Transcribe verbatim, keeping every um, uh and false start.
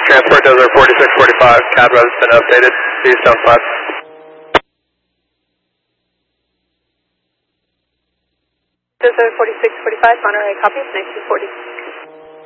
Transport Desert forty-six forty-five, C A D has been updated, Eastbound five. Desert forty-six forty-five, Monterey, copies, nineteen forty.